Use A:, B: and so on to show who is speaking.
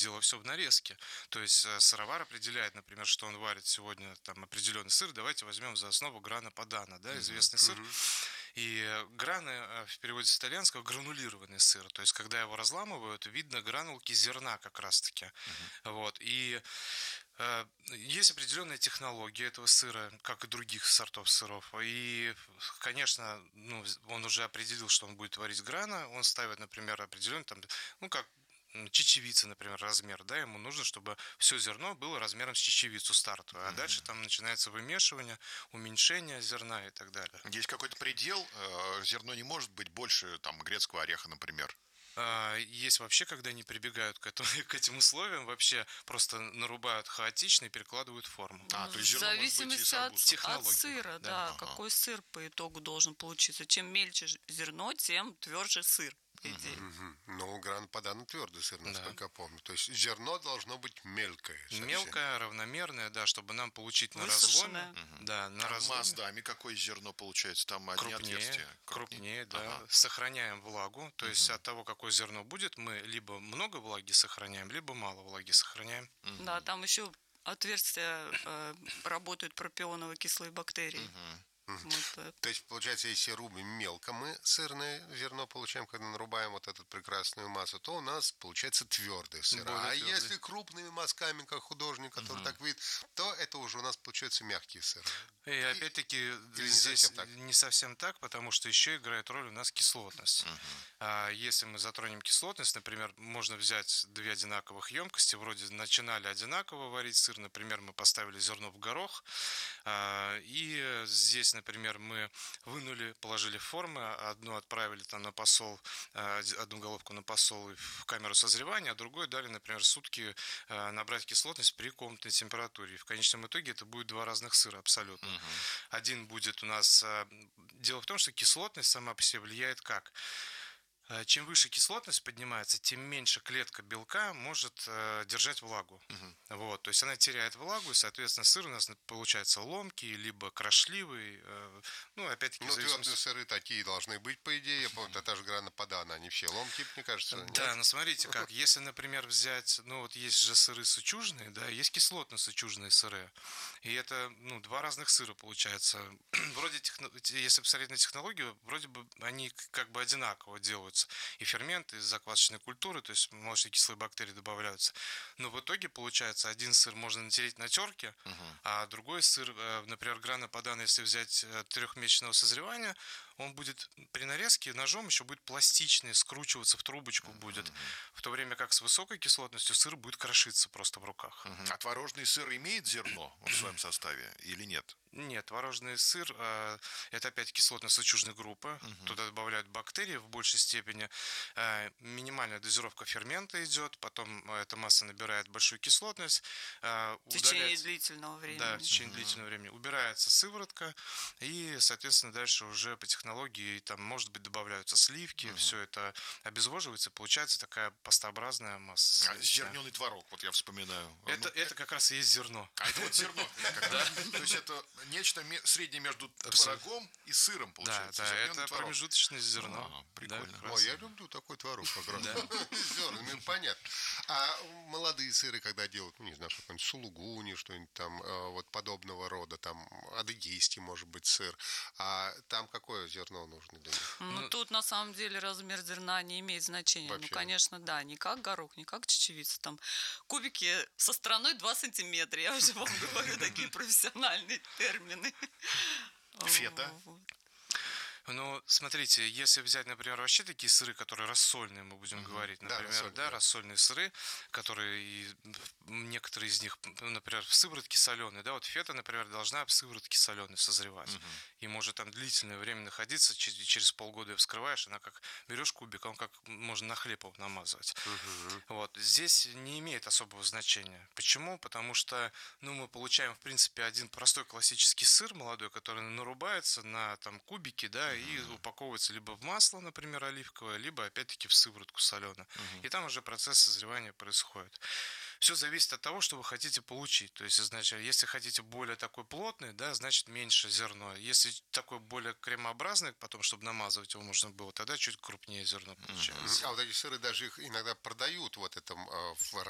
A: дело все в нарезке. То есть сыровар определяет, например, что он варит сегодня там определенный сыр. Давайте возьмем за основу грана падано, да, известный сыр. И граны в переводе с итальянского гранулированный сыр. То есть, когда его разламывают, видно гранулки зерна как раз-таки. Вот. И есть определенная технология этого сыра, как и других сортов сыров. И, конечно, он уже определил, что он будет варить грана. Он ставит, например, определенный, там, как чечевица, например, размер, да, ему нужно, чтобы все зерно было размером с чечевицу стартовую, а дальше там начинается вымешивание, уменьшение зерна и так далее.
B: Есть какой-то предел, зерно не может быть больше там грецкого ореха, например.
A: Есть вообще, когда они прибегают к этим условиям, вообще просто нарубают хаотично и перекладывают форму.
B: То есть
C: в зависимости от сыра, да, какой сыр по итогу должен получиться. Чем мельче зерно, тем тверже сыр.
D: Но гран падано твердый сыр, насколько я помню. То есть зерно должно быть мелкое. Совсем.
A: Мелкое, равномерное, да, чтобы нам получить на разломе. Да, на разломе.
B: Маздами какое зерно получается? Там одни отверстия.
A: Крупнее, да. Сохраняем влагу. То есть от того, какое зерно будет, мы либо много влаги сохраняем, либо мало влаги сохраняем.
C: Да, там еще отверстия работают пропионово-кислые бактерии.
D: То есть, получается, если рубим мелко мы сырное зерно получаем, когда нарубаем вот эту прекрасную массу, то у нас получается твердый сыр. Если крупными мазками, как художник, который так видит, то это уже у нас получается мягкий сыр.
A: И опять-таки здесь не совсем так, потому что еще играет роль у нас кислотность. Если мы затронем кислотность, например, можно взять две одинаковых емкости, вроде начинали одинаково варить сыр, например, мы поставили зерно в горох, и здесь, например, мы вынули, положили в формы, одну отправили там на посол, одну головку на посол в камеру созревания, а другую дали, например, сутки набрать кислотность при комнатной температуре. И в конечном итоге это будет два разных сыра абсолютно. Один будет у нас... Дело в том, что кислотность сама по себе влияет как? Чем выше кислотность поднимается, тем меньше клетка белка может держать влагу. Вот, то есть она теряет влагу, и, соответственно, сыр у нас получается ломкий, либо крошливый. Опять-таки,
D: твердые сыры такие должны быть, по идее. Я помню, та же грана падано, они все ломкие, мне кажется.
A: Да, но смотрите как. Если, например, взять, есть же сыры сычужные, да, есть кислотно-сычужные сыры. И это, два разных сыра получается. Вроде, если посмотреть на технологию, вроде бы они как бы одинаково делаются. И ферменты из заквасочной культуры, то есть молочно-кислые бактерии добавляются. Но в итоге получается, один сыр можно натереть на терке, а другой сыр, например, грана падано, если взять трехмесячного созревания, он будет при нарезке ножом еще будет пластичный, скручиваться в трубочку будет. В то время как с высокой кислотностью сыр будет крошиться просто в руках.
B: А творожный сыр имеет зерно в своем составе или нет?
A: Нет, творожный сыр это опять кислотно-сычужная группа. Туда добавляют бактерии в большей степени. Минимальная дозировка фермента идет, потом эта масса набирает большую кислотность.
C: В течение длительного времени.
A: Да, в течение длительного времени. Убирается сыворотка, и, соответственно, дальше уже по технологии, там, может быть, добавляются сливки, все это обезвоживается, получается такая пастообразная масса.
B: Зерненый творог, вот я вспоминаю.
A: Это как раз и есть зерно.
B: Это вот зерно. То есть это нечто среднее между творогом и сыром, получается.
A: Да, это промежуточное зерно.
B: Прикольно.
D: Я люблю такой творог как раз. Зерна, понятно. А молодые сыры, когда делают, не знаю, какой-нибудь сулугуни, что-нибудь там вот подобного рода, там адыгейский, может быть, сыр. А там какое зерно нужно для них?
C: Тут на самом деле размер зерна не имеет значения.
D: Вообще.
C: Конечно, да, не как горох, не как чечевица. Там кубики со стороной 2 сантиметра. Я уже вам говорю такие профессиональные термины.
B: Фета?
A: Смотрите, если взять, например, вообще такие сыры, которые рассольные, мы будем говорить, например, рассольные сыры, которые, и некоторые из них, например, в сыворотке соленые, да, вот фета, например, должна в сыворотке соленой созревать, и может там длительное время находиться, через полгода ее вскрываешь, она как, берешь кубик, он как можно на хлеб его намазывать. Вот, здесь не имеет особого значения. Почему? Потому что, мы получаем, в принципе, один простой классический сыр молодой, который нарубается на там кубики, да, и упаковывается либо в масло, например, оливковое, либо опять-таки в сыворотку соленую. И там уже процесс созревания происходит. Все зависит от того, что вы хотите получить. То есть, значит, если хотите более такой плотный, да, значит меньше зерно. Если такой более кремообразный, потом, чтобы намазывать его можно было, тогда чуть крупнее зерно получается.
D: А вот эти сыры даже их иногда продают в